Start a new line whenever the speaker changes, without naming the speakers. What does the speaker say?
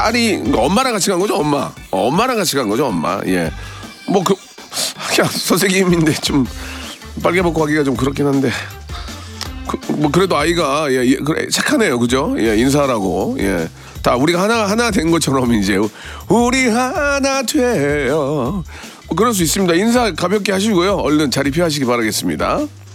딸이 엄마랑 같이 간 거죠, 엄마. 엄마랑 같이 간 거죠, 엄마. 예. 뭐 선생님인데 좀 빨개 벗고 하기가 좀 그렇긴 한데. 뭐 그래도 아이가 그래 착하네요, 그죠? 예, 인사하라고. 예. 다 우리가 하나 된 것처럼 이제 우리 하나 돼요. 그럴 수 있습니다. 인사 가볍게 하시고요. 얼른 자리 피하시기 바라겠습니다.